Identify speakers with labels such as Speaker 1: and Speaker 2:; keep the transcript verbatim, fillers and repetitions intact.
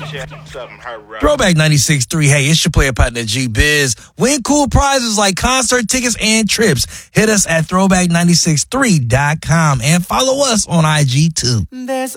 Speaker 1: Throwback ninety-six point three. Hey, it's your player partner G Biz. Win cool prizes like concert tickets and trips. Hit us at throwback nine six three dot com and follow us on I G too.
Speaker 2: There's